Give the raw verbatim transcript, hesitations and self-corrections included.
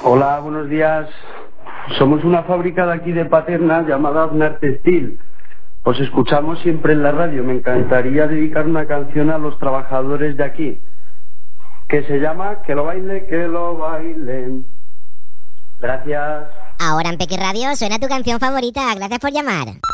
Hola, buenos días. Somos una fábrica de aquí de Paterna llamada Aznar Textil. Os escuchamos siempre en la radio. Me encantaría dedicar una canción a los trabajadores de aquí, que se llama Que lo baile, que lo bailen. Gracias. Ahora en Peque Radio suena tu canción favorita. Gracias por llamar.